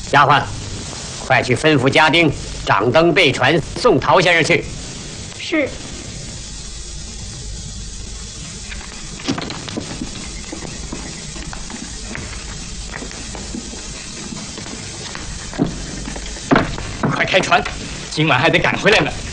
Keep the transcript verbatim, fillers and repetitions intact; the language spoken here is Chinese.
丫鬟，快去吩咐家丁，掌灯备船，送陶先生去。 是。 快开船，今晚还得赶回来呢。